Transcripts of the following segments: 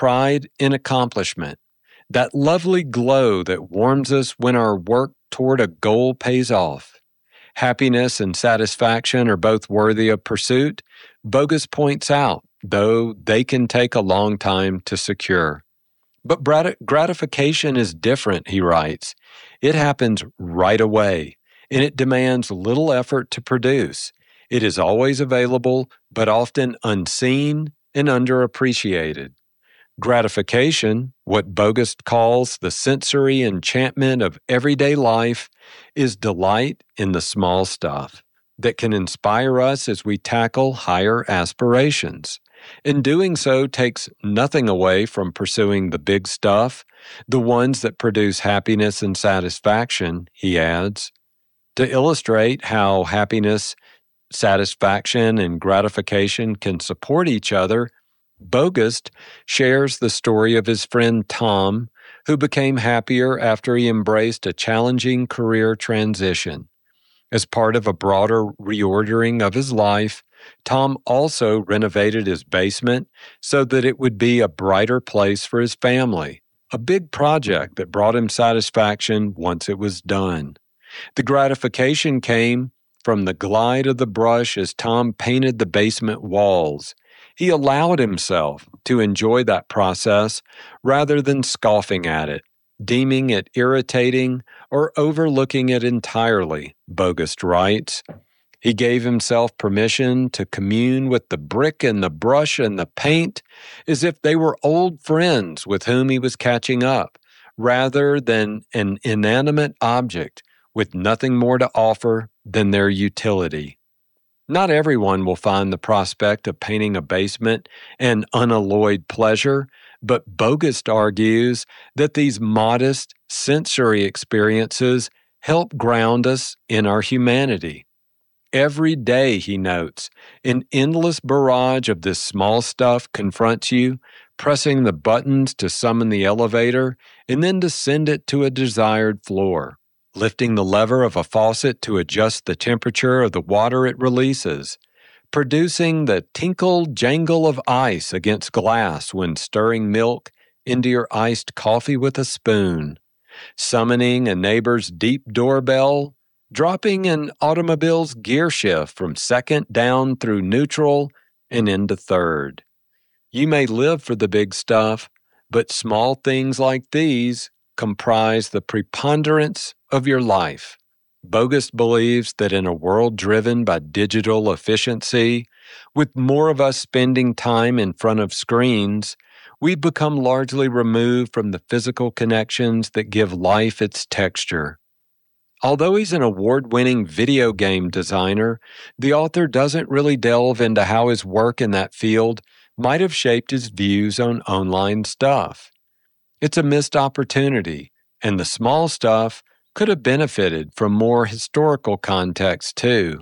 pride in accomplishment, that lovely glow that warms us when our work toward a goal pays off. Happiness and satisfaction are both worthy of pursuit, Bogus points out, though they can take a long time to secure. But gratification is different, he writes. It happens right away, and it demands little effort to produce. It is always available, but often unseen and underappreciated. Gratification, what Bogus calls the sensory enchantment of everyday life, is delight in the small stuff that can inspire us as we tackle higher aspirations. And doing so takes nothing away from pursuing the big stuff, the ones that produce happiness and satisfaction, he adds. To illustrate how happiness, satisfaction, and gratification can support each other, Bogus shares the story of his friend Tom, who became happier after he embraced a challenging career transition. As part of a broader reordering of his life, Tom also renovated his basement so that it would be a brighter place for his family, a big project that brought him satisfaction once it was done. The gratification came from the glide of the brush as Tom painted the basement walls. He allowed himself to enjoy that process rather than scoffing at it, deeming it irritating or overlooking it entirely, Bogus writes. He gave himself permission to commune with the brick and the brush and the paint as if they were old friends with whom he was catching up, rather than an inanimate object with nothing more to offer than their utility. Not everyone will find the prospect of painting a basement an unalloyed pleasure, but Bogus argues that these modest sensory experiences help ground us in our humanity. Every day, he notes, an endless barrage of this small stuff confronts you, pressing the buttons to summon the elevator and then to send it to a desired floor, lifting the lever of a faucet to adjust the temperature of the water it releases, producing the tinkle-jangle of ice against glass when stirring milk into your iced coffee with a spoon, summoning a neighbor's deep doorbell, dropping an automobile's gear shift from second down through neutral and into third. You may live for the big stuff, but small things like these comprise the preponderance of your life. Bogus believes that in a world driven by digital efficiency, with more of us spending time in front of screens, we've become largely removed from the physical connections that give life its texture. Although he's an award-winning video game designer, the author doesn't really delve into how his work in that field might have shaped his views on online stuff. It's a missed opportunity, and the small stuff could have benefited from more historical context too.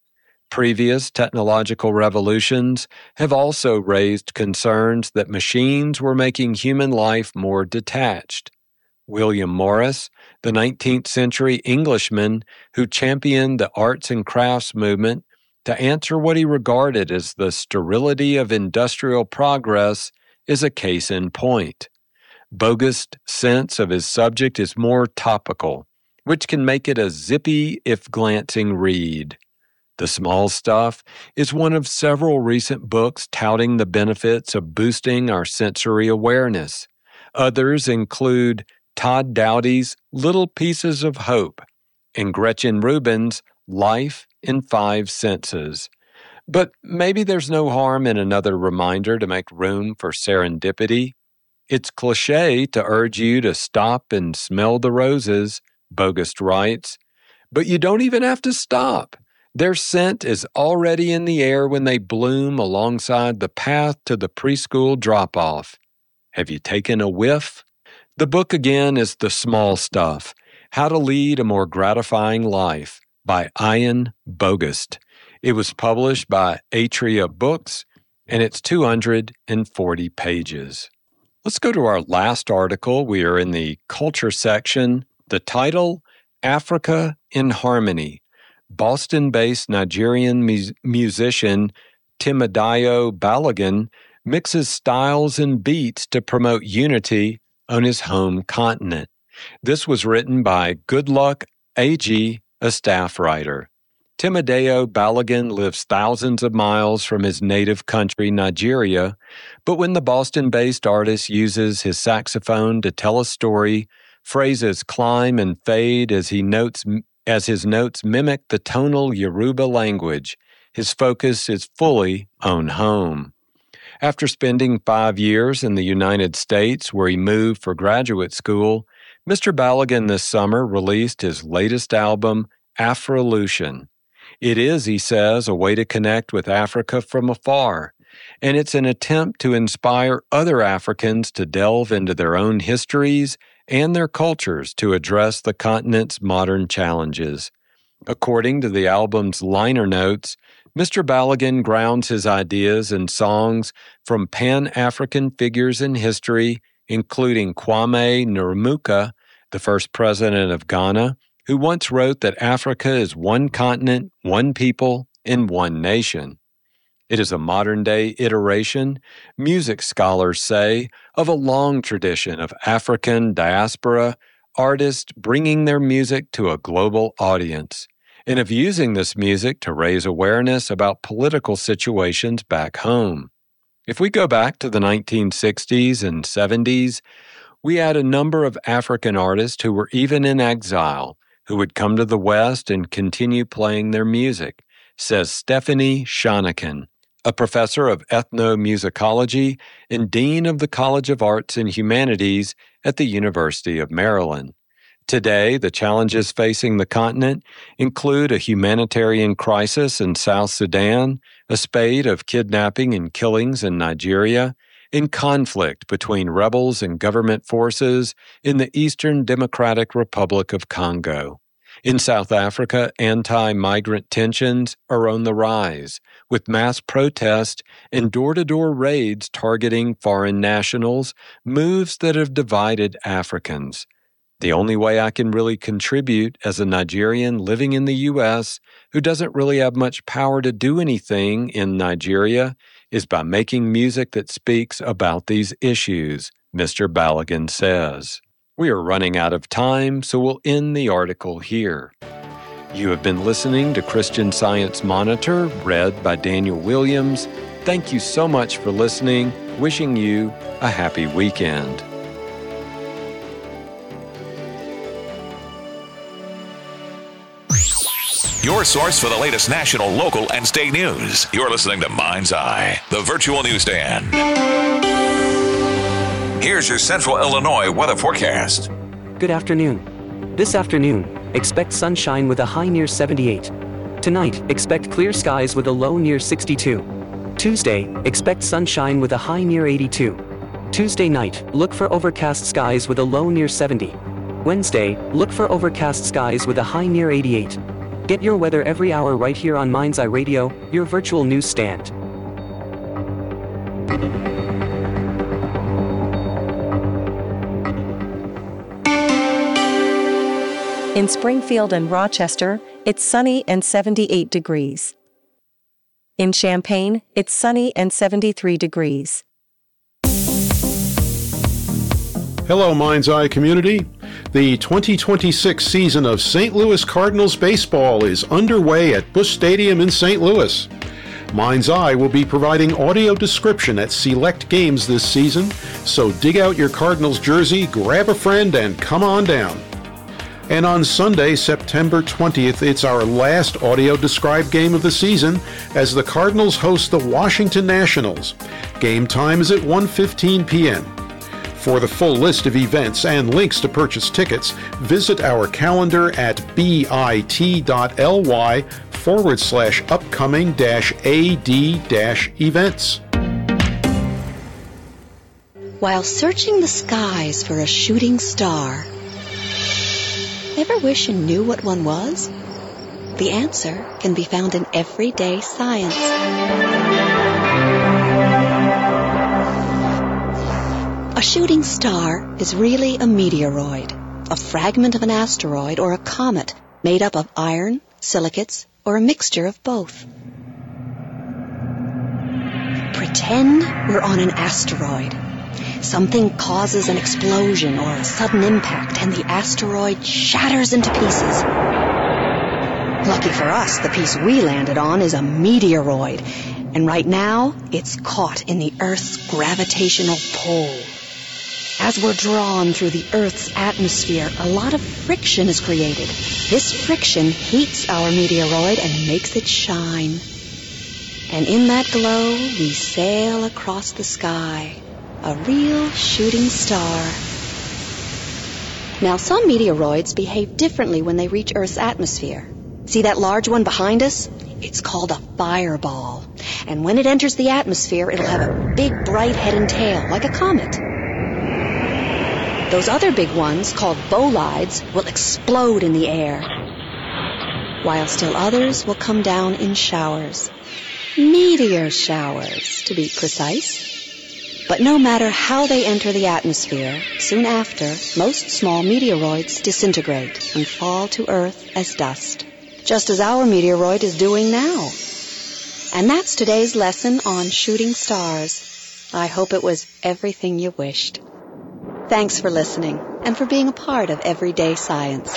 Previous technological revolutions have also raised concerns that machines were making human life more detached. William Morris, the 19th century Englishman who championed the arts and crafts movement to answer what he regarded as the sterility of industrial progress, is a case in point. Bogus' sense of his subject is more topical, which can make it a zippy if glancing read. The Small Stuff is one of several recent books touting the benefits of boosting our sensory awareness. Others include Todd Dowdy's Little Pieces of Hope and Gretchen Rubin's Life in 5 Senses. But maybe there's no harm in another reminder to make room for serendipity. It's cliché to urge you to stop and smell the roses, Bogus writes, but you don't even have to stop. Their scent is already in the air when they bloom alongside the path to the preschool drop-off. Have you taken a whiff? The book again is The Small Stuff, How to Lead a More Gratifying Life by Ian Bogus. It was published by Atria Books, and it's 240 pages. Let's go to our last article. We are in the culture section. The title, Africa in Harmony. Boston-based Nigerian musician Timidayo Balogun mixes styles and beats to promote unity on his home continent. This was written by Goodluck A.G., a staff writer. Timoteo Balogun lives thousands of miles from his native country, Nigeria, but when the Boston-based artist uses his saxophone to tell a story, phrases climb and fade as his notes mimic the tonal Yoruba language. His focus is fully on home. After spending 5 years in the United States, where he moved for graduate school, Mr. Balogun this summer released his latest album, Afrolution. It is, he says, a way to connect with Africa from afar, and it's an attempt to inspire other Africans to delve into their own histories and their cultures to address the continent's modern challenges. According to the album's liner notes, Mr. Balogun grounds his ideas in songs from Pan-African figures in history, including Kwame Nkrumah, the first president of Ghana, who once wrote that Africa is one continent, one people, and one nation. It is a modern-day iteration, music scholars say, of a long tradition of African diaspora artists bringing their music to a global audience, and of using this music to raise awareness about political situations back home. If we go back to the 1960s and 70s, we had a number of African artists who were even in exile, who would come to the West and continue playing their music, says Stephanie Shonikin, a professor of ethnomusicology and dean of the College of Arts and Humanities at the University of Maryland. Today, the challenges facing the continent include a humanitarian crisis in South Sudan, a spate of kidnapping and killings in Nigeria, and conflict between rebels and government forces in the Eastern Democratic Republic of Congo. In South Africa, anti-migrant tensions are on the rise, with mass protests and door-to-door raids targeting foreign nationals, moves that have divided Africans. The only way I can really contribute as a Nigerian living in the U.S. who doesn't really have much power to do anything in Nigeria is by making music that speaks about these issues, Mr. Balogun says. We are running out of time, so we'll end the article here. You have been listening to Christian Science Monitor, read by Daniel Williams. Thank you so much for listening. Wishing you a happy weekend. Your source for the latest national, local, and state news. You're listening to Mind's Eye, the virtual newsstand. Here's your Central Illinois weather forecast. Good afternoon. This afternoon, expect sunshine with a high near 78. Tonight, expect clear skies with a low near 62. Tuesday, expect sunshine with a high near 82. Tuesday night, look for overcast skies with a low near 70. Wednesday, look for overcast skies with a high near 88. Get your weather every hour right here on Mind's Eye Radio, your virtual newsstand. In Springfield and Rochester, it's sunny and 78 degrees. In Champaign, it's sunny and 73 degrees. Hello, Mind's Eye community. The 2026 season of St. Louis Cardinals baseball is underway at Busch Stadium in St. Louis. Mind's Eye will be providing audio description at select games this season, so dig out your Cardinals jersey, grab a friend, and come on down. And on Sunday, September 20th, it's our last audio-described game of the season as the Cardinals host the Washington Nationals. Game time is at 1:15 p.m. For the full list of events and links to purchase tickets, visit our calendar at bit.ly/upcoming-ad-events. While searching the skies for a shooting star, ever wish you knew what one was? The answer can be found in everyday science. A shooting star is really a meteoroid, a fragment of an asteroid or a comet made up of iron, silicates, or a mixture of both. Pretend we're on an asteroid. Something causes an explosion or a sudden impact, and the asteroid shatters into pieces. Lucky for us, the piece we landed on is a meteoroid, and right now, it's caught in the Earth's gravitational pull. As we're drawn through the Earth's atmosphere, a lot of friction is created. This friction heats our meteoroid and makes it shine. And in that glow, we sail across the sky, a real shooting star. Now, some meteoroids behave differently when they reach Earth's atmosphere. See that large one behind us? It's called a fireball. And when it enters the atmosphere, it'll have a big bright head and tail, like a comet. Those other big ones, called bolides, will explode in the air, while still others will come down in showers. Meteor showers, to be precise. But no matter how they enter the atmosphere, soon after, most small meteoroids disintegrate and fall to Earth as dust, just as our meteoroid is doing now. And that's today's lesson on shooting stars. I hope it was everything you wished. Thanks for listening and for being a part of Everyday Science.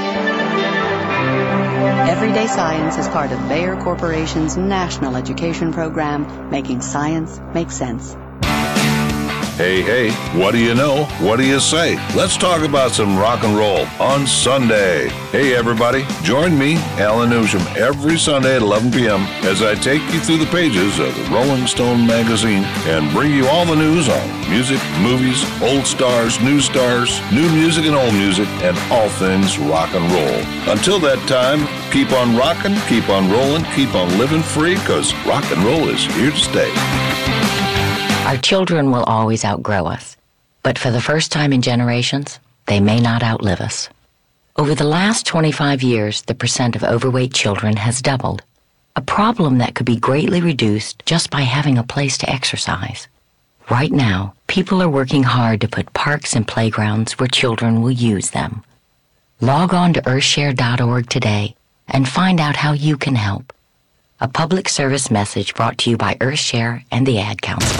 Everyday Science is part of Bayer Corporation's national education program, Making Science Make Sense. Hey, what do you know? What do you say? Let's talk about some rock and roll on Sunday. Hey, everybody, join me, Alan Newsham, every Sunday at 11 p.m. as I take you through the pages of the Rolling Stone magazine and bring you all the news on music, movies, old stars, new music and old music, and all things rock and roll. Until that time, keep on rocking, keep on rolling, keep on living free, because rock and roll is here to stay. Our children will always outgrow us, but for the first time in generations, they may not outlive us. Over the last 25 years, the percent of overweight children has doubled, a problem that could be greatly reduced just by having a place to exercise. Right now, people are working hard to put parks and playgrounds where children will use them. Log on to earthshare.org today and find out how you can help. A public service message brought to you by Earthshare and the Ad Council.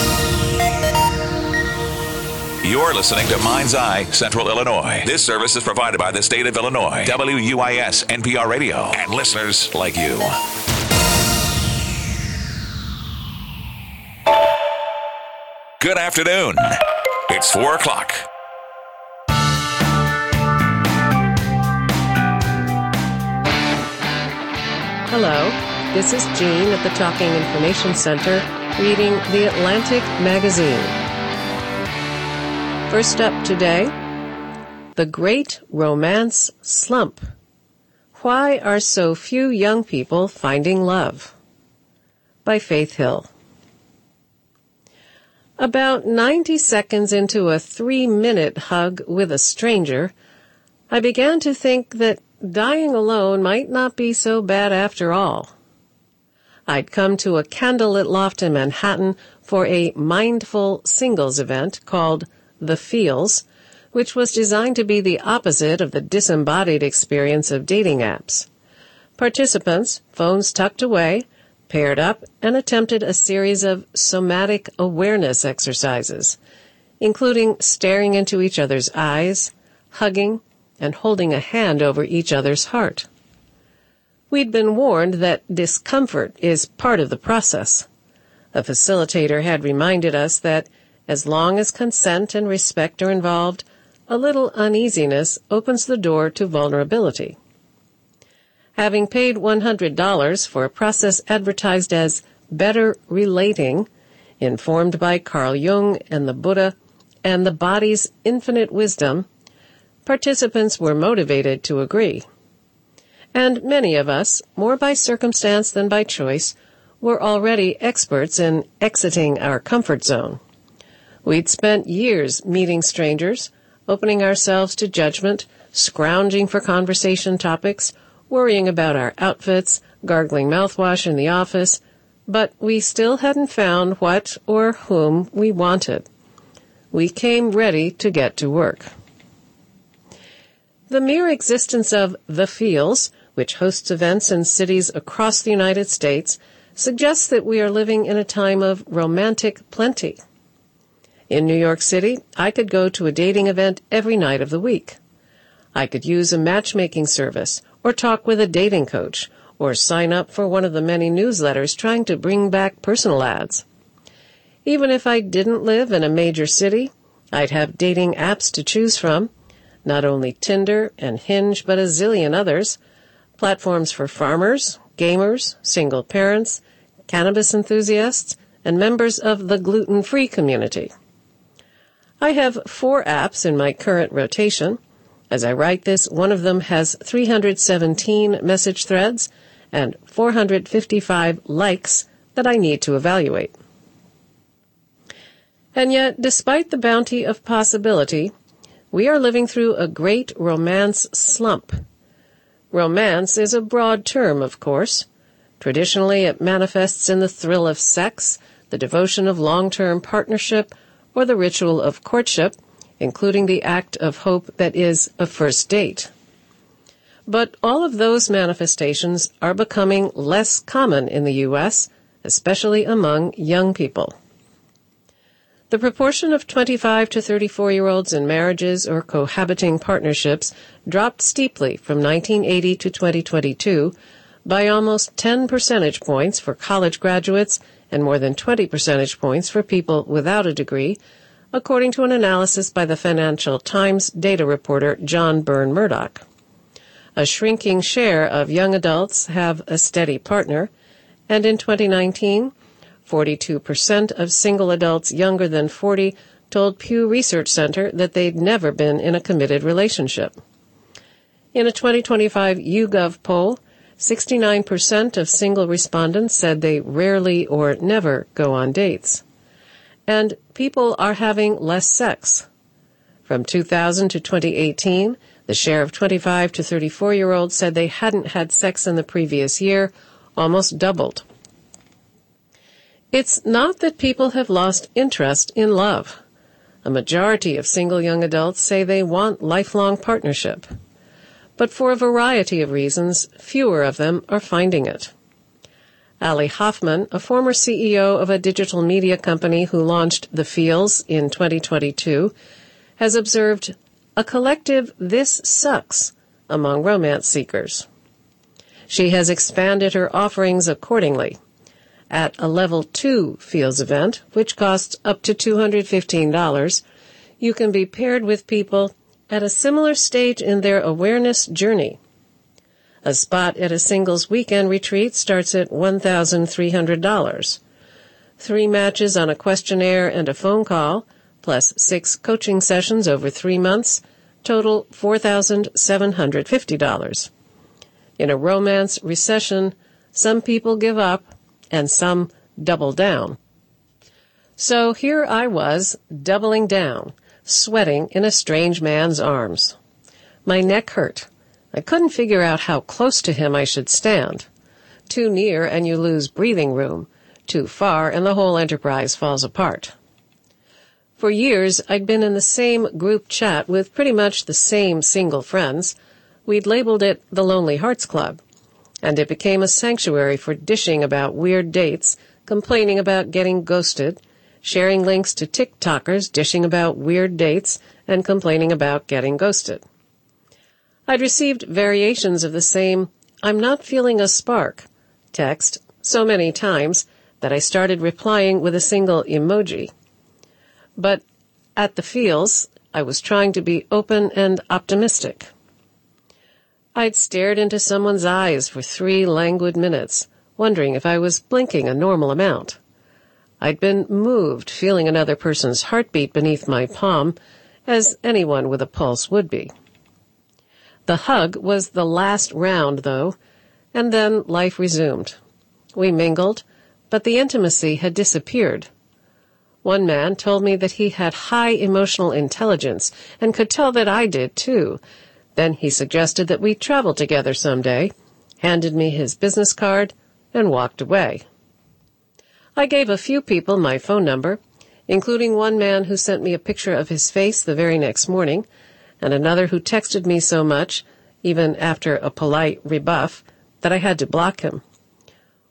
You're listening to Mind's Eye, Central Illinois. This service is provided by the state of Illinois, WUIS, NPR Radio, and listeners like you. Good afternoon. It's 4 o'clock. Hello. This is Jean at the Talking Information Center, reading The Atlantic Magazine. First up today, The Great Romance Slump. Why are so few young people finding love? By Faith Hill. About 90 seconds into a 3-minute hug with a stranger, I began to think that dying alone might not be so bad after all. I'd come to a candlelit loft in Manhattan for a mindful singles event called The Feels, which was designed to be the opposite of the disembodied experience of dating apps. Participants, phones tucked away, paired up and attempted a series of somatic awareness exercises, including staring into each other's eyes, hugging, and holding a hand over each other's heart. We'd been warned that discomfort is part of the process. A facilitator had reminded us that as long as consent and respect are involved, a little uneasiness opens the door to vulnerability. Having paid $100 for a process advertised as better relating, informed by Carl Jung and the Buddha and the body's infinite wisdom, participants were motivated to agree. And many of us, more by circumstance than by choice, were already experts in exiting our comfort zone. We'd spent years meeting strangers, opening ourselves to judgment, scrounging for conversation topics, worrying about our outfits, gargling mouthwash in the office, but we still hadn't found what or whom we wanted. We came ready to get to work. The mere existence of The Feels, which hosts events in cities across the United States, suggests that we are living in a time of romantic plenty. In New York City, I could go to a dating event every night of the week. I could use a matchmaking service, or talk with a dating coach, or sign up for one of the many newsletters trying to bring back personal ads. Even if I didn't live in a major city, I'd have dating apps to choose from, not only Tinder and Hinge, but a zillion others, platforms for farmers, gamers, single parents, cannabis enthusiasts, and members of the gluten-free community. I have 4 apps in my current rotation. As I write this, one of them has 317 message threads and 455 likes that I need to evaluate. And yet, despite the bounty of possibility, we are living through a great romance slump. Romance is a broad term, of course. Traditionally, it manifests in the thrill of sex, the devotion of long-term partnership, or the ritual of courtship, including the act of hope that is a first date. But all of those manifestations are becoming less common in the U.S., especially among young people. The proportion of 25 to 34-year-olds in marriages or cohabiting partnerships dropped steeply from 1980 to 2022 by almost 10 percentage points for college graduates and more than 20 percentage points for people without a degree, according to an analysis by the Financial Times data reporter John Byrne Murdoch. A shrinking share of young adults have a steady partner, and in 2019, 42% of single adults younger than 40 told Pew Research Center that they'd never been in a committed relationship. In a 2025 YouGov poll, 69% of single respondents said they rarely or never go on dates. And people are having less sex. From 2000 to 2018, the share of 25 to 34-year-olds said they hadn't had sex in the previous year almost doubled. It's not that people have lost interest in love. A majority of single young adults say they want lifelong partnership. But for a variety of reasons, fewer of them are finding it. Ali Hoffman, a former CEO of a digital media company who launched The Feels in 2022, has observed a collective "this sucks" among romance seekers. She has expanded her offerings accordingly. At a Level 2 Feels event, which costs up to $215, you can be paired with people at a similar stage in their awareness journey. A spot at a singles weekend retreat starts at $1,300. 3 matches on a questionnaire and a phone call, plus 6 coaching sessions over 3 months, total $4,750. In a romance recession, some people give up and some double down. So here I was, doubling down, sweating in a strange man's arms. My neck hurt. I couldn't figure out how close to him I should stand. Too near and you lose breathing room. Too far and the whole enterprise falls apart. For years, I'd been in the same group chat with pretty much the same single friends. We'd labeled it the Lonely Hearts Club, and it became a sanctuary for dishing about weird dates, complaining about getting ghosted, sharing links to TikTokers dishing about weird dates, and complaining about getting ghosted. I'd received variations of the same "I'm not feeling a spark" text so many times that I started replying with a single emoji. But at the Feels, I was trying to be open and optimistic. I'd stared into someone's eyes for 3 languid minutes, wondering if I was blinking a normal amount. I'd been moved, feeling another person's heartbeat beneath my palm, as anyone with a pulse would be. The hug was the last round, though, and then life resumed. We mingled, but the intimacy had disappeared. One man told me that he had high emotional intelligence and could tell that I did, too. Then he suggested that we travel together someday, handed me his business card, and walked away. I gave a few people my phone number, including one man who sent me a picture of his face the very next morning, and another who texted me so much, even after a polite rebuff, that I had to block him.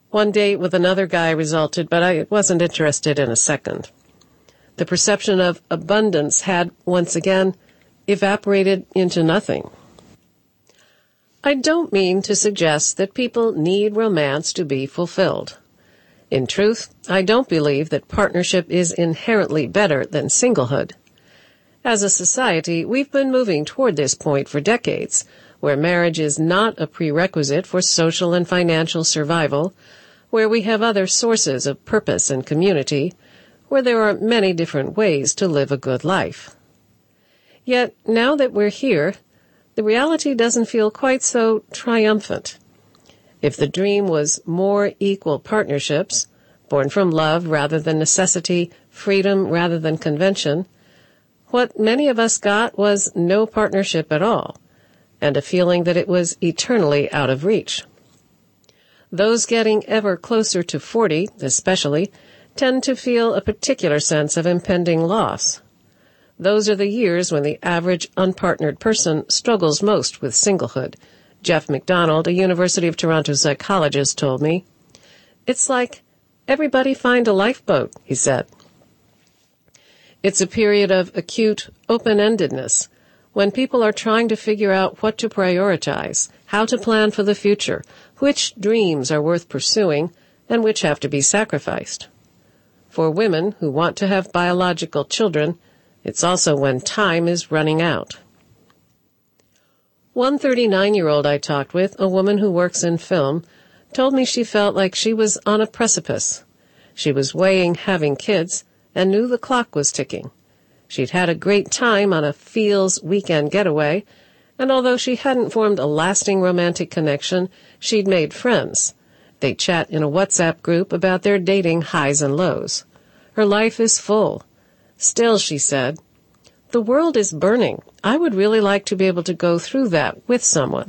One date with another guy resulted, but I wasn't interested in a second. The perception of abundance had, once again, evaporated into nothing. I don't mean to suggest that people need romance to be fulfilled. In truth, I don't believe that partnership is inherently better than singlehood. As a society, we've been moving toward this point for decades, where marriage is not a prerequisite for social and financial survival, where we have other sources of purpose and community, where there are many different ways to live a good life. Yet, now that we're here, the reality doesn't feel quite so triumphant. If the dream was more equal partnerships, born from love rather than necessity, freedom rather than convention, what many of us got was no partnership at all, and a feeling that it was eternally out of reach. Those getting ever closer to 40, especially, tend to feel a particular sense of impending loss. Those are the years when the average unpartnered person struggles most with singlehood. Jeff McDonald, a University of Toronto psychologist, told me. It's like, everybody find a lifeboat, he said. It's a period of acute open-endedness, when people are trying to figure out what to prioritize, how to plan for the future, which dreams are worth pursuing, and which have to be sacrificed. For women who want to have biological children, it's also when time is running out. One 39-year-old I talked with, a woman who works in film, told me she felt like she was on a precipice. She was weighing having kids and knew the clock was ticking. She'd had a great time on a feels weekend getaway, and although she hadn't formed a lasting romantic connection, she'd made friends. They'd chat in a WhatsApp group about their dating highs and lows. Her life is full. Still, she said, the world is burning. I would really like to be able to go through that with someone.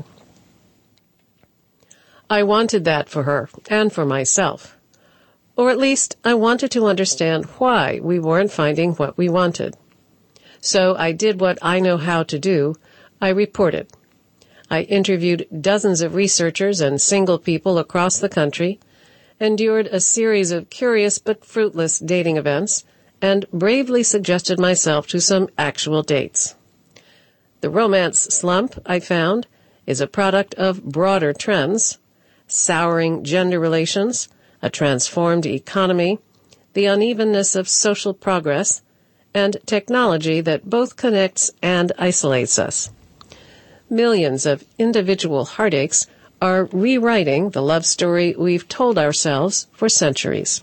I wanted that for her and for myself. Or at least I wanted to understand why we weren't finding what we wanted. So I did what I know how to do. I reported. I interviewed dozens of researchers and single people across the country, endured a series of curious but fruitless dating events, and bravely suggested myself to some actual dates. The romance slump, I found, is a product of broader trends: souring gender relations, a transformed economy, the unevenness of social progress, and technology that both connects and isolates us. Millions of individual heartaches are rewriting the love story we've told ourselves for centuries.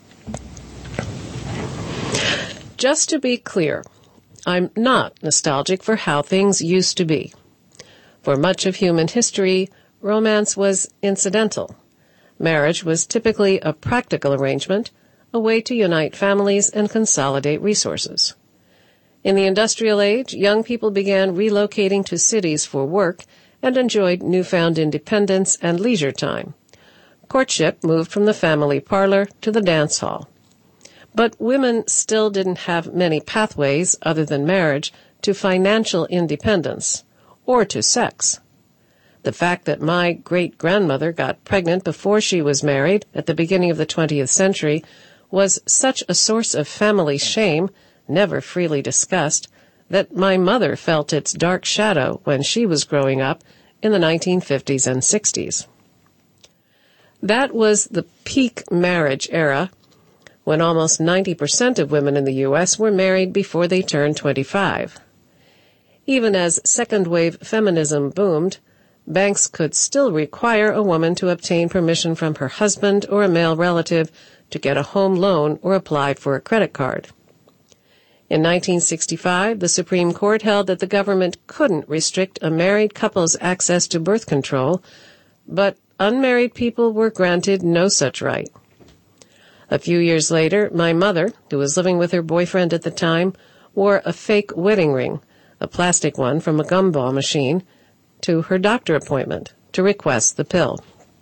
Just to be clear, I'm not nostalgic for how things used to be. For much of human history, romance was incidental. Marriage was typically a practical arrangement, a way to unite families and consolidate resources. In the industrial age, young people began relocating to cities for work and enjoyed newfound independence and leisure time. Courtship moved from the family parlor to the dance hall. But women still didn't have many pathways other than marriage to financial independence or to sex. The fact that my great-grandmother got pregnant before she was married at the beginning of the 20th century was such a source of family shame, never freely discussed, that my mother felt its dark shadow when she was growing up in the 1950s and 60s. That was the peak marriage era, when almost 90% of women in the U.S. were married before they turned 25. Even as second-wave feminism boomed, banks could still require a woman to obtain permission from her husband or a male relative to get a home loan or apply for a credit card. In 1965, the Supreme Court held that the government couldn't restrict a married couple's access to birth control, but unmarried people were granted no such right. A few years later, my mother, who was living with her boyfriend at the time, wore a fake wedding ring, a plastic one from a gumball machine, to her doctor appointment to request the pill.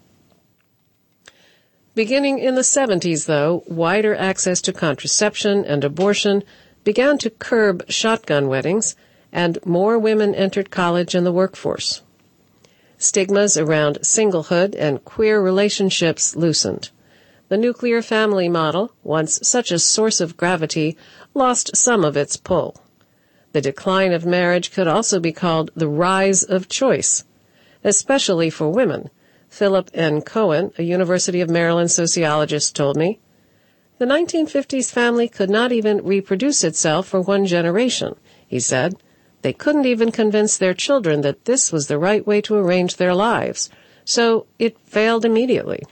Beginning in the 70s, though, wider access to contraception and abortion began to curb shotgun weddings, and more women entered college and the workforce. Stigmas around singlehood and queer relationships loosened. The nuclear family model, once such a source of gravity, lost some of its pull. The decline of marriage could also be called the rise of choice, especially for women. Philip N. Cohen, a University of Maryland sociologist, told me, "The 1950s family could not even reproduce itself for one generation," he said. "They couldn't even convince their children that this was the right way to arrange their lives, so it failed immediately."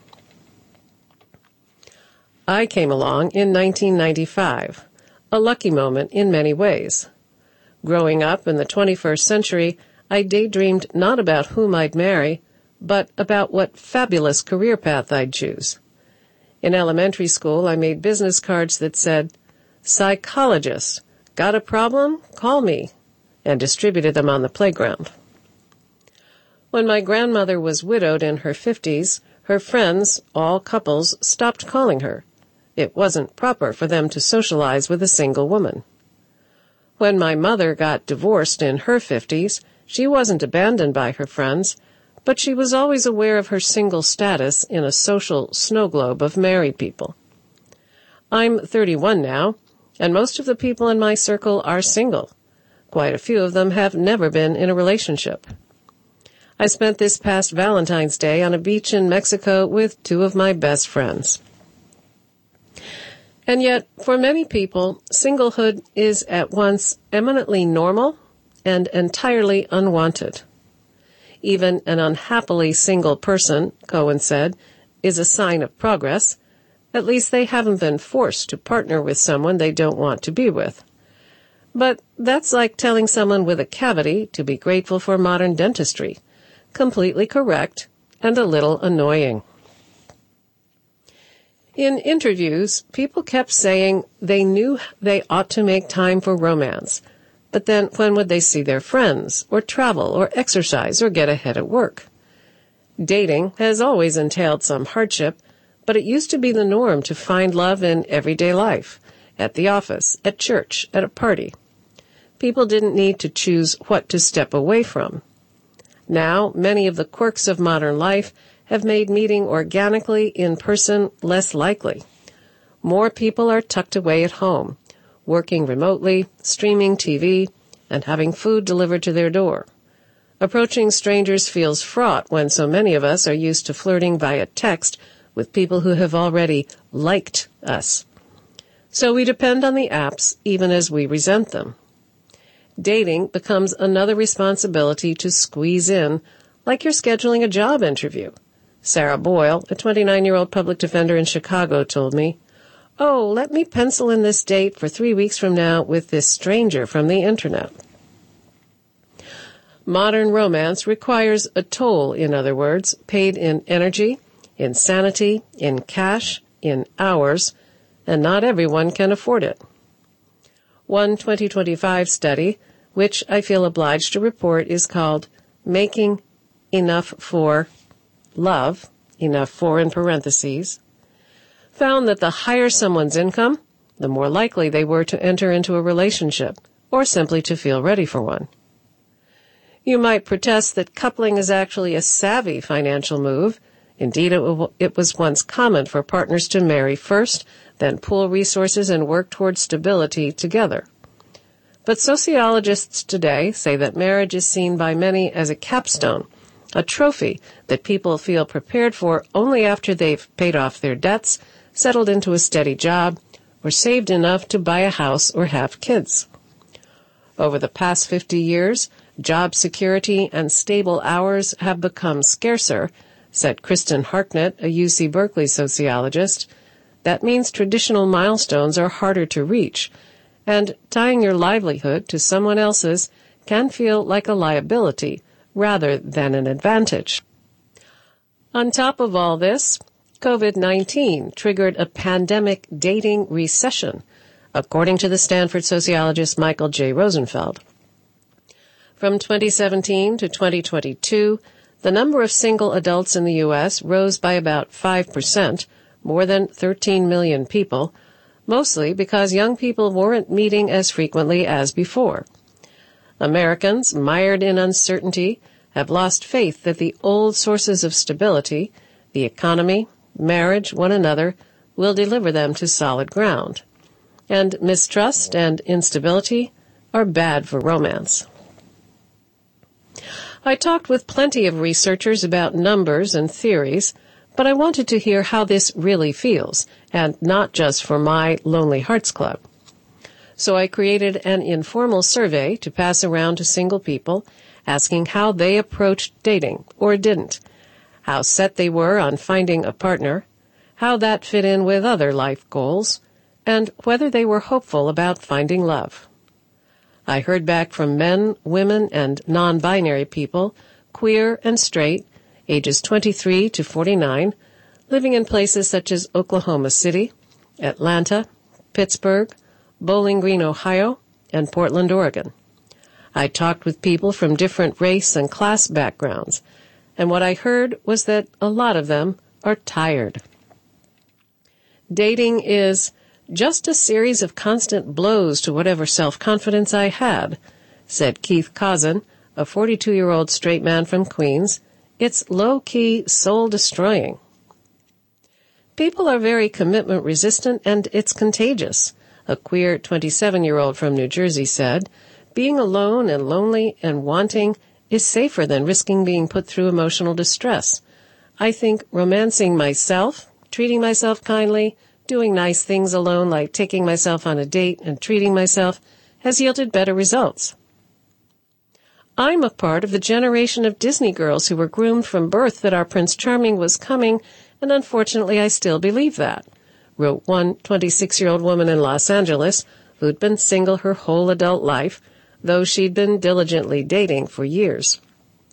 I came along in 1995, a lucky moment in many ways. Growing up in the 21st century, I daydreamed not about whom I'd marry, but about what fabulous career path I'd choose. In elementary school, I made business cards that said, "Psychologist, got a problem? Call me," and distributed them on the playground. When my grandmother was widowed in her 50s, her friends, all couples, stopped calling her. It wasn't proper for them to socialize with a single woman. When my mother got divorced in her 50s, she wasn't abandoned by her friends, but she was always aware of her single status in a social snow globe of married people. I'm 31 now, and most of the people in my circle are single. Quite a few of them have never been in a relationship. I spent this past Valentine's Day on a beach in Mexico with two of my best friends. And yet, for many people, singlehood is at once eminently normal and entirely unwanted. Even an unhappily single person, Cohen said, is a sign of progress. At least they haven't been forced to partner with someone they don't want to be with. But that's like telling someone with a cavity to be grateful for modern dentistry. Completely correct and a little annoying. In interviews, people kept saying they knew they ought to make time for romance, but then when would they see their friends, or travel, or exercise, or get ahead at work? Dating has always entailed some hardship, but it used to be the norm to find love in everyday life, at the office, at church, at a party. People didn't need to choose what to step away from. Now, many of the quirks of modern life have made meeting organically in person less likely. More people are tucked away at home, working remotely, streaming TV, and having food delivered to their door. Approaching strangers feels fraught when so many of us are used to flirting via text with people who have already liked us. So we depend on the apps even as we resent them. Dating becomes another responsibility to squeeze in, like you're scheduling a job interview. Sarah Boyle, a 29-year-old public defender in Chicago, told me, "Oh, let me pencil in this date for 3 weeks from now with this stranger from the internet." Modern romance requires a toll, in other words, paid in energy, in sanity, in cash, in hours, and not everyone can afford it. One 2025 study, which I feel obliged to report, is called Making Enough for Love, enough for in parentheses, found that the higher someone's income, the more likely they were to enter into a relationship, or simply to feel ready for one. You might protest that coupling is actually a savvy financial move. Indeed, it was once common for partners to marry first, then pool resources and work towards stability together. But sociologists today say that marriage is seen by many as a capstone, a trophy that people feel prepared for only after they've paid off their debts, settled into a steady job, or saved enough to buy a house or have kids. Over the past 50 years, job security and stable hours have become scarcer, said Kristen Harknett, a UC Berkeley sociologist. That means traditional milestones are harder to reach, and tying your livelihood to someone else's can feel like a liability rather than an advantage. On top of all this, COVID-19 triggered a pandemic dating recession, according to the Stanford sociologist Michael J. Rosenfeld. From 2017 to 2022, the number of single adults in the U.S. rose by about 5%, more than 13 million people, mostly because young people weren't meeting as frequently as before. Americans, mired in uncertainty, have lost faith that the old sources of stability, the economy, marriage, one another, will deliver them to solid ground. And mistrust and instability are bad for romance. I talked with plenty of researchers about numbers and theories, but I wanted to hear how this really feels, and not just for my Lonely Hearts Club. So I created an informal survey to pass around to single people, asking how they approached dating, or didn't, how set they were on finding a partner, how that fit in with other life goals, and whether they were hopeful about finding love. I heard back from men, women, and non-binary people, queer and straight, ages 23 to 49, living in places such as Oklahoma City, Atlanta, Pittsburgh, Bowling Green, Ohio, and Portland, Oregon. I talked with people from different race and class backgrounds, and what I heard was that a lot of them are tired. Dating is just a series of constant blows to whatever self-confidence I had, said Keith Cousin, a 42-year-old straight man from Queens. It's low-key, soul-destroying. People are very commitment-resistant, and it's contagious, a queer 27-year-old from New Jersey said. Being alone and lonely and wanting is safer than risking being put through emotional distress. I think romancing myself, treating myself kindly, doing nice things alone like taking myself on a date and treating myself has yielded better results. I'm a part of the generation of Disney girls who were groomed from birth that our Prince Charming was coming, and unfortunately I still believe that, wrote one 26-year-old woman in Los Angeles who'd been single her whole adult life, though she'd been diligently dating for years.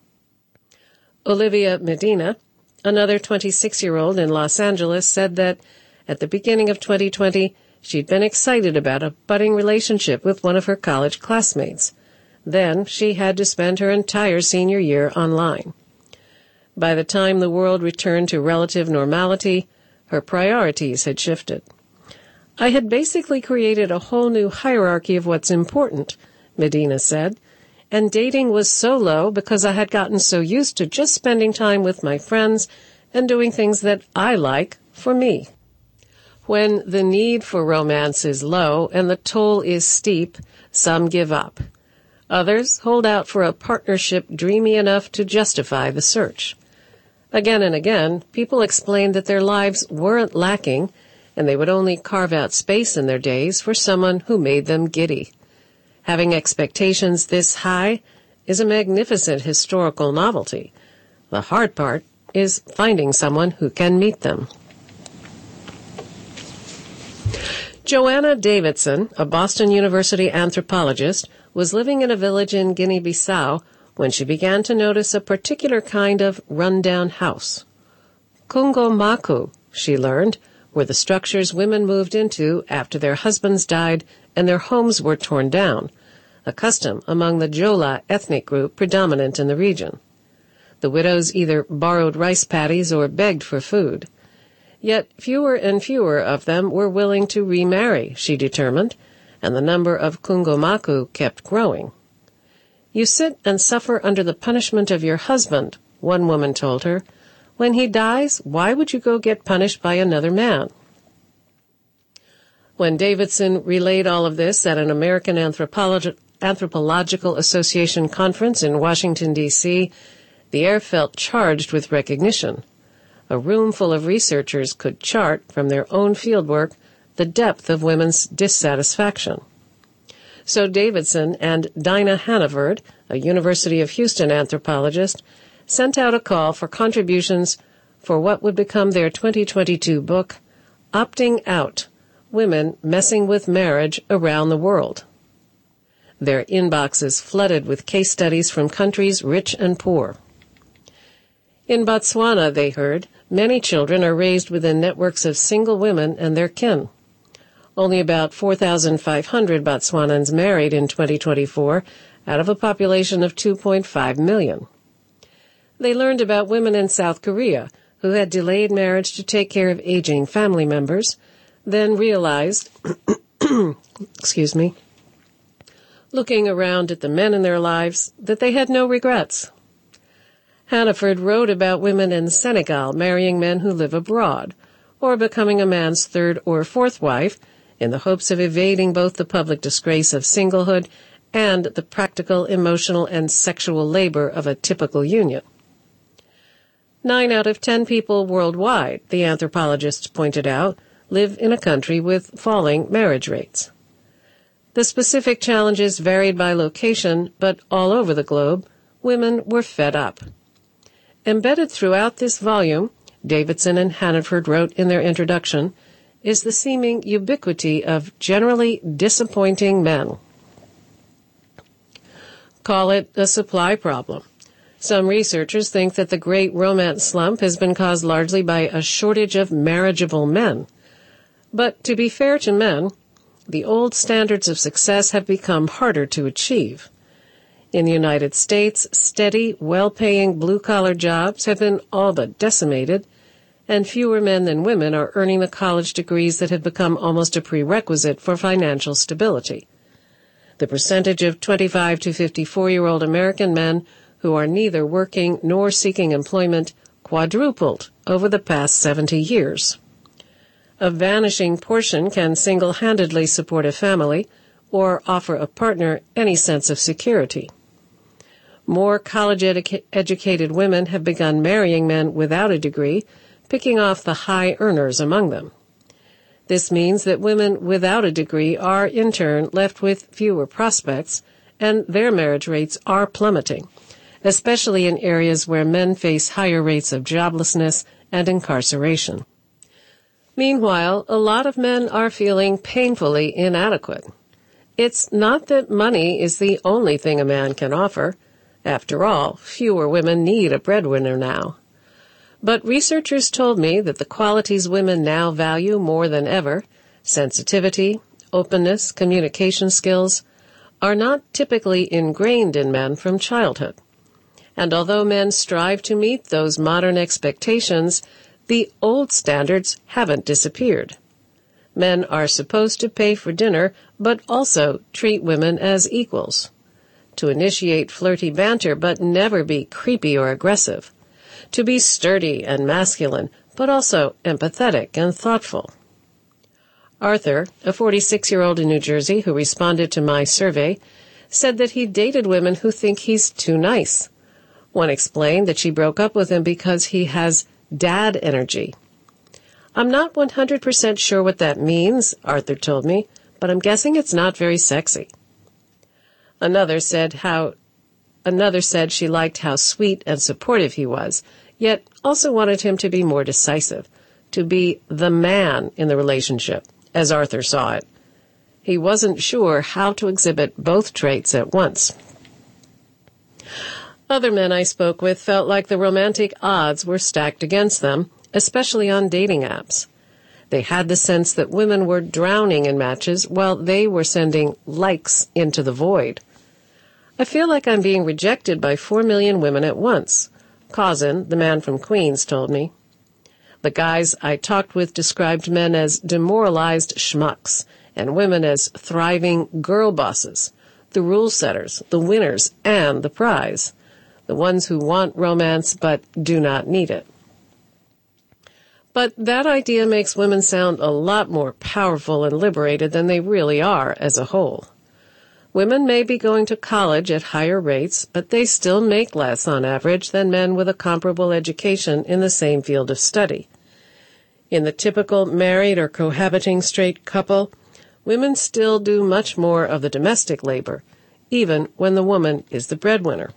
Olivia Medina, another 26-year-old in Los Angeles, said that at the beginning of 2020, she'd been excited about a budding relationship with one of her college classmates. Then she had to spend her entire senior year online. By the time the world returned to relative normality, her priorities had shifted. I had basically created a whole new hierarchy of what's important, Medina said, and dating was so low because I had gotten so used to just spending time with my friends and doing things that I like for me. When the need for romance is low and the toll is steep, some give up. Others hold out for a partnership dreamy enough to justify the search. Again and again, people explained that their lives weren't lacking, and they would only carve out space in their days for someone who made them giddy. Having expectations this high is a magnificent historical novelty. The hard part is finding someone who can meet them. Joanna Davidson, a Boston University anthropologist, was living in a village in Guinea-Bissau when she began to notice a particular kind of run-down house. Kungomaku, she learned, were the structures women moved into after their husbands died and their homes were torn down, a custom among the Jola ethnic group predominant in the region. The widows either borrowed rice paddies or begged for food. Yet fewer and fewer of them were willing to remarry, she determined, and the number of Kungomaku kept growing. You sit and suffer under the punishment of your husband, one woman told her. When he dies, why would you go get punished by another man? When Davidson relayed all of this at an American Anthropological Association conference in Washington, D.C., the air felt charged with recognition. A room full of researchers could chart, from their own fieldwork, the depth of women's dissatisfaction. So Davidson and Dinah Hannaford, a University of Houston anthropologist, sent out a call for contributions for what would become their 2022 book, Opting Out: Women Messing with Marriage Around the World. Their inboxes flooded with case studies from countries rich and poor. In Botswana, they heard, many children are raised within networks of single women and their kin. Only about 4,500 Botswanans married in 2024 out of a population of 2.5 million. They learned about women in South Korea who had delayed marriage to take care of aging family members, then realized, looking around at the men in their lives, that they had no regrets. Hannaford wrote about women in Senegal marrying men who live abroad, or becoming a man's third or fourth wife, in the hopes of evading both the public disgrace of singlehood and the practical, emotional, and sexual labor of a typical union. 9 out of 10 people worldwide, the anthropologists pointed out, live in a country with falling marriage rates. The specific challenges varied by location, but all over the globe, women were fed up. Embedded throughout this volume, Davidson and Hannaford wrote in their introduction, is the seeming ubiquity of generally disappointing men. Call it a supply problem. Some researchers think that the great romance slump has been caused largely by a shortage of marriageable men. But to be fair to men, the old standards of success have become harder to achieve. In the United States, steady, well-paying blue-collar jobs have been all but decimated, and fewer men than women are earning the college degrees that have become almost a prerequisite for financial stability. The percentage of 25 to 54-year-old American men who are neither working nor seeking employment quadrupled over the past 70 years. A vanishing portion can single-handedly support a family or offer a partner any sense of security. More college-educated women have begun marrying men without a degree, picking off the high earners among them. This means that women without a degree are, in turn, left with fewer prospects, and their marriage rates are plummeting, especially in areas where men face higher rates of joblessness and incarceration. Meanwhile, a lot of men are feeling painfully inadequate. It's not that money is the only thing a man can offer. After all, fewer women need a breadwinner now. But researchers told me that the qualities women now value more than ever, sensitivity, openness, communication skills, are not typically ingrained in men from childhood. And although men strive to meet those modern expectations, the old standards haven't disappeared. Men are supposed to pay for dinner, but also treat women as equals. To initiate flirty banter, but never be creepy or aggressive. To be sturdy and masculine, but also empathetic and thoughtful. Arthur, a 46-year-old in New Jersey who responded to my survey, said that he dated women who think he's too nice. One explained that she broke up with him because he has dad energy. I'm not 100% sure what that means, Arthur told me, but I'm guessing it's not very sexy. Another said she liked how sweet and supportive he was, yet also wanted him to be more decisive, to be the man in the relationship, as Arthur saw it. He wasn't sure how to exhibit both traits at once. Other men I spoke with felt like the romantic odds were stacked against them, especially on dating apps. They had the sense that women were drowning in matches while they were sending likes into the void. I feel like I'm being rejected by 4 million women at once, Cousin, the man from Queens, told me. The guys I talked with described men as demoralized schmucks and women as thriving girl bosses, the rule setters, the winners, and the prize, the ones who want romance but do not need it. But that idea makes women sound a lot more powerful and liberated than they really are as a whole. Women may be going to college at higher rates, but they still make less on average than men with a comparable education in the same field of study. In the typical married or cohabiting straight couple, women still do much more of the domestic labor, even when the woman is the breadwinner.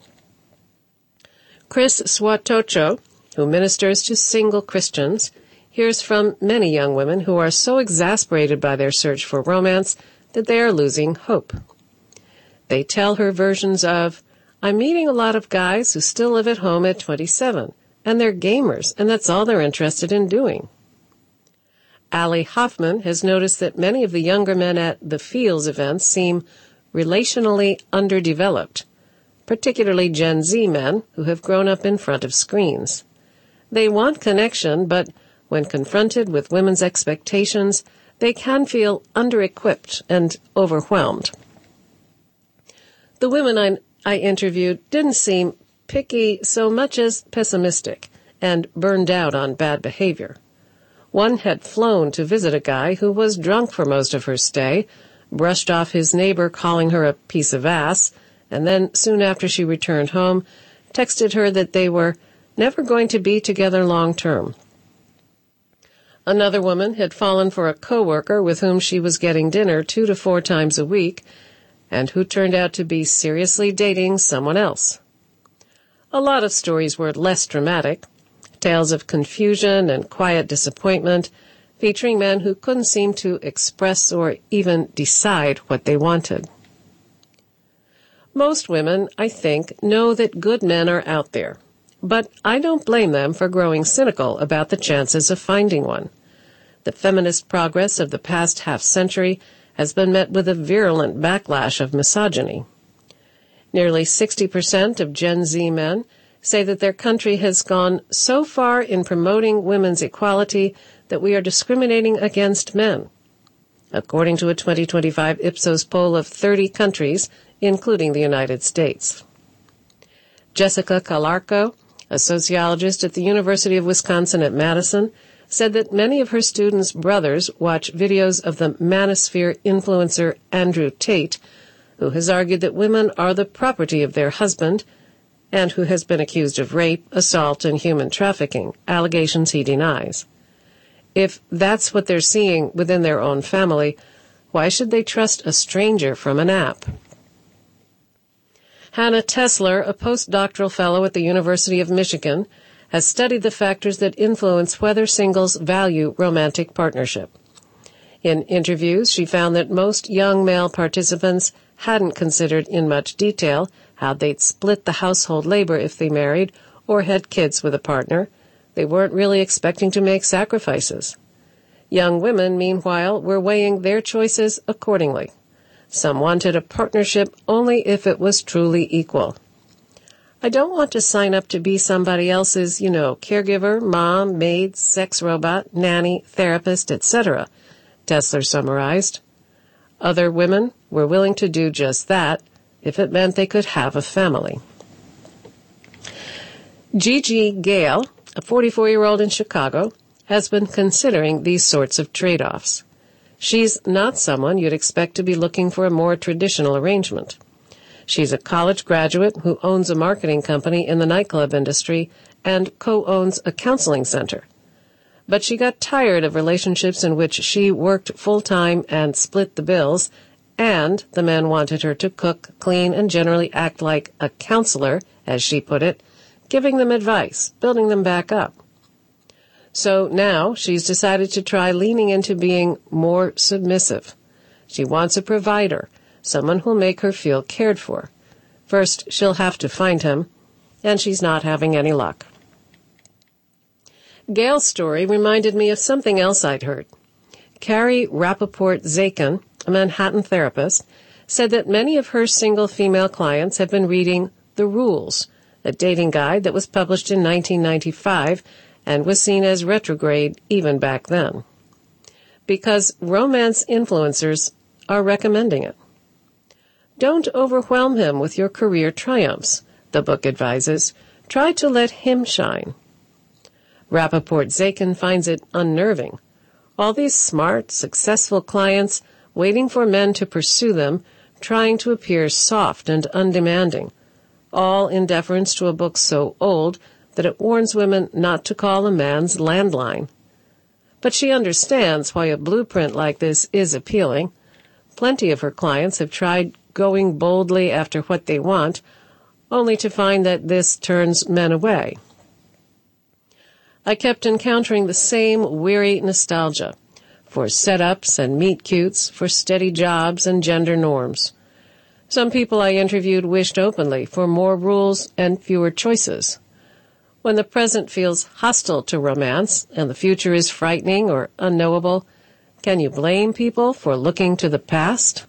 Chris Swatocho, who ministers to single Christians, hears from many young women who are so exasperated by their search for romance that they are losing hope. They tell her versions of, I'm meeting a lot of guys who still live at home at 27, and they're gamers, and that's all they're interested in doing. Allie Hoffman has noticed that many of the younger men at the Fields events seem relationally underdeveloped, particularly Gen Z men who have grown up in front of screens. They want connection, but when confronted with women's expectations, they can feel under-equipped and overwhelmed. The women I interviewed didn't seem picky so much as pessimistic and burned out on bad behavior. One had flown to visit a guy who was drunk for most of her stay, brushed off his neighbor calling her a piece of ass, and then, soon after she returned home, texted her that they were never going to be together long term. Another woman had fallen for a coworker with whom she was getting dinner 2 to 4 times a week, and who turned out to be seriously dating someone else. A lot of stories were less dramatic, tales of confusion and quiet disappointment, featuring men who couldn't seem to express or even decide what they wanted. Most women, I think, know that good men are out there, but I don't blame them for growing cynical about the chances of finding one. The feminist progress of the past half-century has been met with a virulent backlash of misogyny. Nearly 60% of Gen Z men say that their country has gone so far in promoting women's equality that we are discriminating against men, according to a 2025 Ipsos poll of 30 countries, including the United States. Jessica Calarco, a sociologist at the University of Wisconsin at Madison, said that many of her students' brothers watch videos of the manosphere influencer Andrew Tate, who has argued that women are the property of their husband and who has been accused of rape, assault, and human trafficking, allegations he denies. If that's what they're seeing within their own family, why should they trust a stranger from an app? Hannah Tesler, a postdoctoral fellow at the University of Michigan, has studied the factors that influence whether singles value romantic partnership. In interviews, she found that most young male participants hadn't considered in much detail how they'd split the household labor if they married or had kids with a partner. They weren't really expecting to make sacrifices. Young women, meanwhile, were weighing their choices accordingly. Some wanted a partnership only if it was truly equal. I don't want to sign up to be somebody else's, caregiver, mom, maid, sex robot, nanny, therapist, etc., Tesler summarized. Other women were willing to do just that if it meant they could have a family. Gigi Gale, a 44-year-old in Chicago, has been considering these sorts of trade-offs. She's not someone you'd expect to be looking for a more traditional arrangement. She's a college graduate who owns a marketing company in the nightclub industry and co-owns a counseling center. But she got tired of relationships in which she worked full-time and split the bills, and the men wanted her to cook, clean, and generally act like a counselor, as she put it, giving them advice, building them back up. So now she's decided to try leaning into being more submissive. She wants a provider, someone who'll make her feel cared for. First, she'll have to find him, and she's not having any luck. Gail's story reminded me of something else I'd heard. Carrie Rappaport-Zakin, a Manhattan therapist, said that many of her single female clients have been reading The Rules, a dating guide that was published in 1995 and was seen as retrograde even back then, because romance influencers are recommending it. Don't overwhelm him with your career triumphs, the book advises. Try to let him shine. Rappaport-Zakin finds it unnerving. All these smart, successful clients waiting for men to pursue them, trying to appear soft and undemanding, all in deference to a book so old that it warns women not to call a man's landline. But she understands why a blueprint like this is appealing. Plenty of her clients have tried going boldly after what they want, only to find that this turns men away. I kept encountering the same weary nostalgia for setups and meet-cutes, for steady jobs and gender norms. Some people I interviewed wished openly for more rules and fewer choices. When the present feels hostile to romance and the future is frightening or unknowable, can you blame people for looking to the past?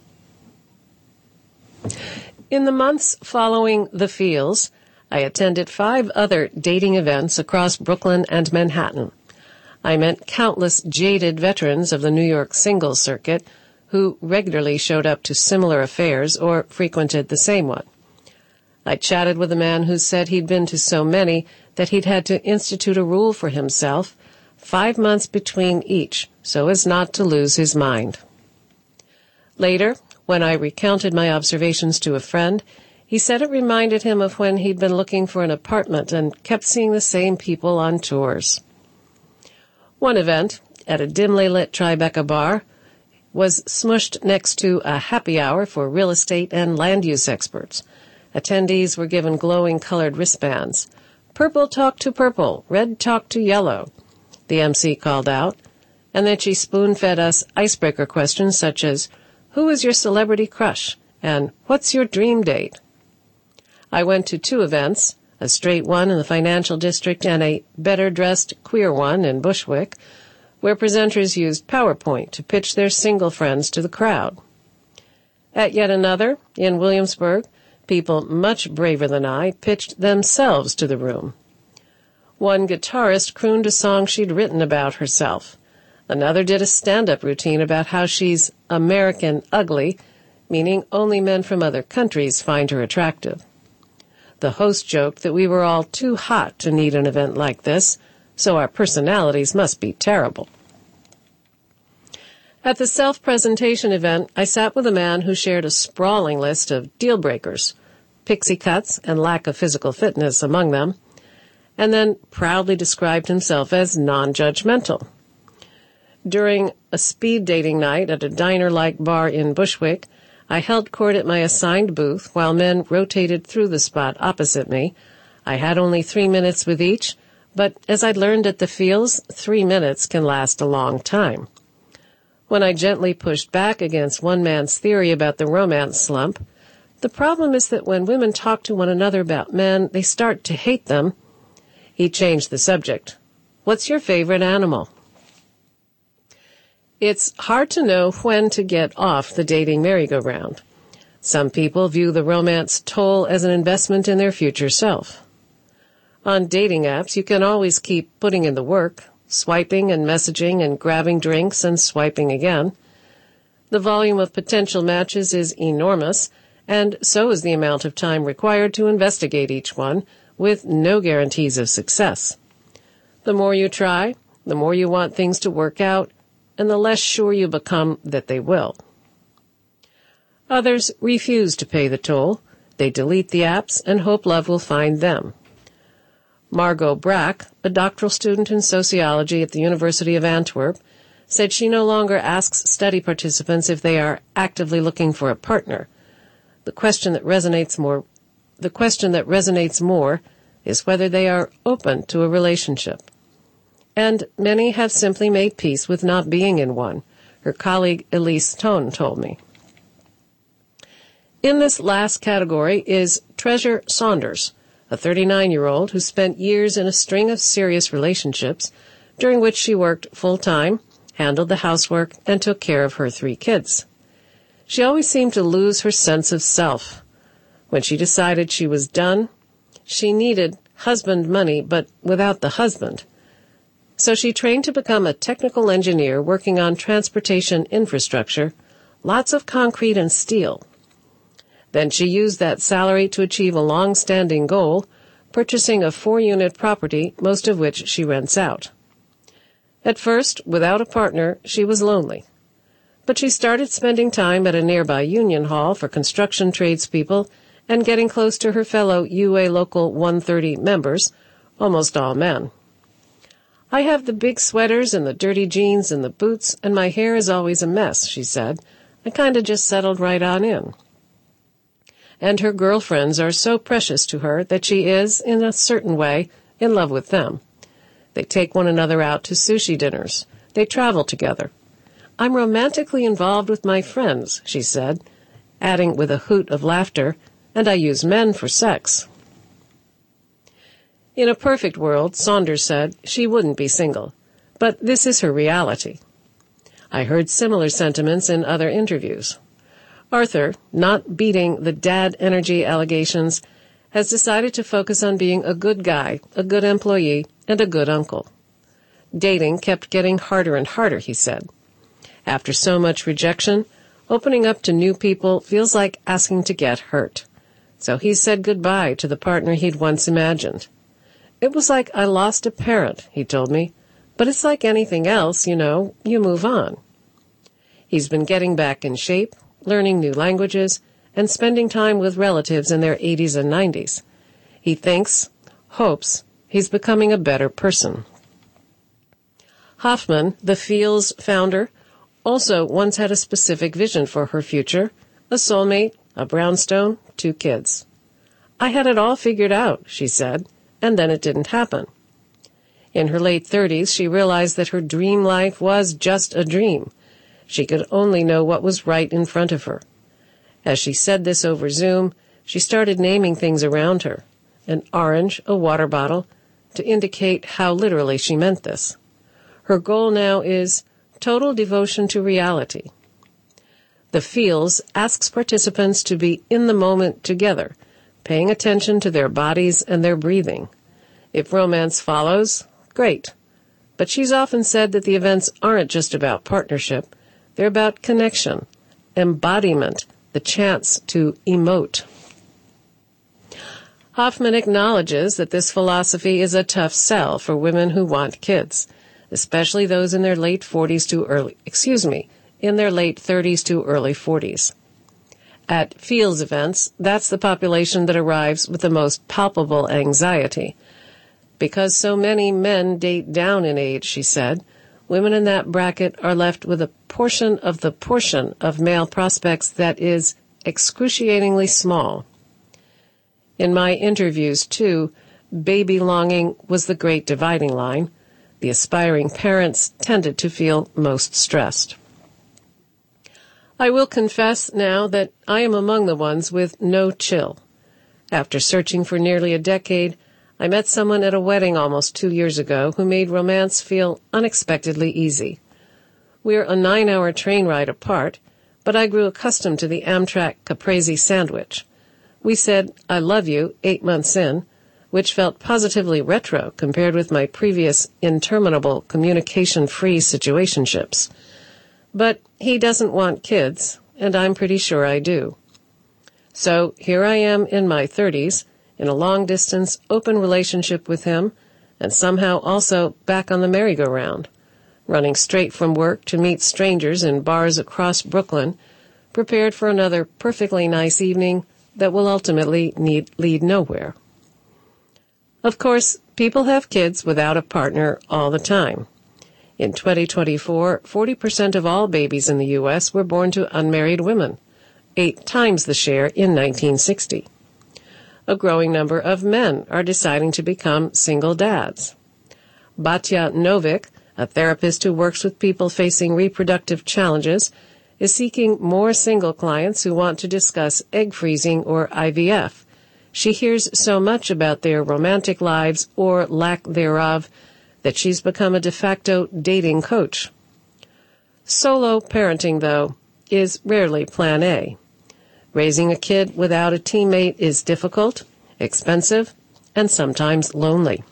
In the months following The Feels, I attended 5 other dating events across Brooklyn and Manhattan. I met countless jaded veterans of the New York singles circuit who regularly showed up to similar affairs or frequented the same one. I chatted with a man who said he'd been to so many that he'd had to institute a rule for himself, 5 months between each, so as not to lose his mind. Later, when I recounted my observations to a friend, he said it reminded him of when he'd been looking for an apartment and kept seeing the same people on tours. One event, at a dimly lit Tribeca bar, was smushed next to a happy hour for real estate and land use experts. Attendees were given glowing colored wristbands. "Purple talk to purple, red talk to yellow," the MC called out, and then she spoon-fed us icebreaker questions such as, "Who is your celebrity crush?" and "What's your dream date?" I went to 2 events, a straight one in the financial district and a better-dressed queer one in Bushwick, where presenters used PowerPoint to pitch their single friends to the crowd. At yet another, in Williamsburg, people much braver than I pitched themselves to the room. One guitarist crooned a song she'd written about herself. Another did a stand-up routine about how she's American ugly, meaning only men from other countries find her attractive. The host joked that we were all too hot to need an event like this, so our personalities must be terrible. At the self-presentation event, I sat with a man who shared a sprawling list of deal-breakers, pixie cuts and lack of physical fitness among them, and then proudly described himself as non-judgmental. During a speed dating night at a diner-like bar in Bushwick, I held court at my assigned booth while men rotated through the spot opposite me. I had only 3 minutes with each, but as I'd learned at the fields, 3 minutes can last a long time. When I gently pushed back against one man's theory about the romance slump, the problem is that when women talk to one another about men, they start to hate them. He changed the subject. "What's your favorite animal?" It's hard to know when to get off the dating merry-go-round. Some people view the romance toll as an investment in their future self. On dating apps, you can always keep putting in the work, swiping and messaging and grabbing drinks and swiping again. The volume of potential matches is enormous, and so is the amount of time required to investigate each one, with no guarantees of success. The more you try, the more you want things to work out, and the less sure you become that they will. Others refuse to pay the toll. They delete the apps and hope love will find them. Margot Brack, a doctoral student in sociology at the University of Antwerp, said she no longer asks study participants if they are actively looking for a partner. The question that resonates more is whether they are open to a relationship. And many have simply made peace with not being in one, her colleague Elise Tone told me. In this last category is Treasure Saunders, a 39-year-old who spent years in a string of serious relationships, during which she worked full-time, handled the housework, and took care of her 3 kids. She always seemed to lose her sense of self. When she decided she was done, she needed husband money, but without the husband. So she trained to become a technical engineer working on transportation infrastructure, lots of concrete and steel. Then she used that salary to achieve a long-standing goal, purchasing a 4-unit property, most of which she rents out. At first, without a partner, she was lonely. But she started spending time at a nearby union hall for construction tradespeople and getting close to her fellow UA Local 130 members, almost all men. "I have the big sweaters and the dirty jeans and the boots, and my hair is always a mess," she said. "I kinda just settled right on in." And her girlfriends are so precious to her that she is, in a certain way, in love with them. They take one another out to sushi dinners. They travel together. "I'm romantically involved with my friends," she said, adding with a hoot of laughter, "and I use men for sex." In a perfect world, Saunders said, she wouldn't be single. But this is her reality. I heard similar sentiments in other interviews. Arthur, not beating the dad energy allegations, has decided to focus on being a good guy, a good employee, and a good uncle. Dating kept getting harder and harder, he said. After so much rejection, opening up to new people feels like asking to get hurt. So he said goodbye to the partner he'd once imagined. It was like I lost a parent, he told me, but it's like anything else, you move on. He's been getting back in shape, learning new languages, and spending time with relatives in their 80s and 90s. He hopes, he's becoming a better person. Hoffman, the Feels founder, also once had a specific vision for her future, a soulmate, a brownstone, 2 kids. I had it all figured out, she said, and then it didn't happen. In her late 30s, she realized that her dream life was just a dream. She could only know what was right in front of her. As she said this over Zoom, she started naming things around her, an orange, a water bottle, to indicate how literally she meant this. Her goal now is total devotion to reality. The Feels asks participants to be in the moment together, paying attention to their bodies and their breathing. If romance follows, great. But she's often said that the events aren't just about partnership. They're about connection, embodiment, the chance to emote. Hoffman acknowledges that this philosophy is a tough sell for women who want kids, especially those in their late 30s to early 40s. At Feels events, that's the population that arrives with the most palpable anxiety. Because so many men date down in age, she said, women in that bracket are left with a portion of male prospects that is excruciatingly small. In my interviews, too, baby longing was the great dividing line. The aspiring parents tended to feel most stressed. I will confess now that I am among the ones with no chill. After searching for nearly a decade, I met someone at a wedding almost 2 years ago who made romance feel unexpectedly easy. We're a 9-hour train ride apart, but I grew accustomed to the Amtrak Caprese sandwich. We said, "I love you," 8 months in, which felt positively retro compared with my previous interminable communication-free situationships. But he doesn't want kids, and I'm pretty sure I do. So here I am in my 30s, in a long-distance, open relationship with him, and somehow also back on the merry-go-round, running straight from work to meet strangers in bars across Brooklyn, prepared for another perfectly nice evening that will ultimately lead nowhere. Of course, people have kids without a partner all the time. In 2024, 40% of all babies in the U.S. were born to unmarried women, 8 times the share in 1960. A growing number of men are deciding to become single dads. Batya Novik, a therapist who works with people facing reproductive challenges, is seeking more single clients who want to discuss egg freezing or IVF. She hears so much about their romantic lives or lack thereof that she's become a de facto dating coach. Solo parenting, though, is rarely plan A. Raising a kid without a teammate is difficult, expensive, and sometimes lonely.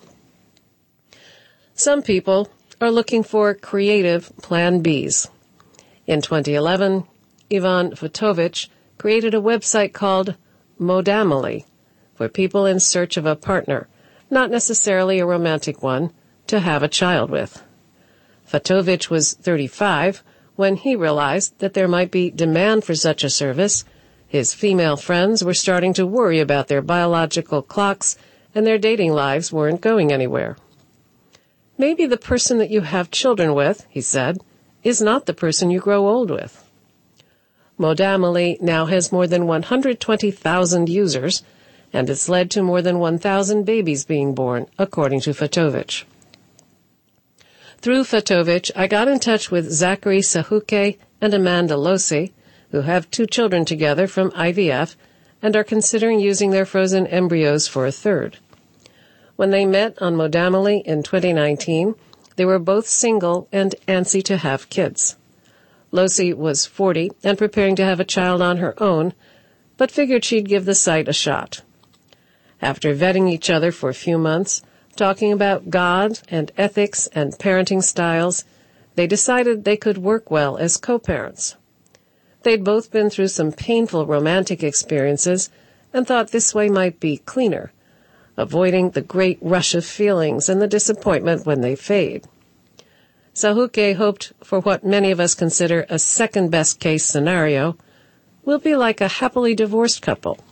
Some people are looking for creative plan Bs. In 2011, Ivan Fatovich created a website called Modamily for people in search of a partner, not necessarily a romantic one, to have a child with. Fatovich was 35 when he realized that there might be demand for such a service. His female friends were starting to worry about their biological clocks, and their dating lives weren't going anywhere. Maybe the person that you have children with, he said, is not the person you grow old with. Modamily now has more than 120,000 users, and it's led to more than 1,000 babies being born, according to Fatovich. Through Fatovich, I got in touch with Zachary Sahuke and Amanda Losi, who have 2 children together from IVF and are considering using their frozen embryos for a third. When they met on Modamily in 2019, they were both single and antsy to have kids. Losi was 40 and preparing to have a child on her own, but figured she'd give the site a shot. After vetting each other for a few months, talking about God and ethics and parenting styles, they decided they could work well as co-parents. They'd both been through some painful romantic experiences and thought this way might be cleaner, avoiding the great rush of feelings and the disappointment when they fade. Sahuke hoped for what many of us consider a second-best case scenario. We'll be like a happily divorced couple,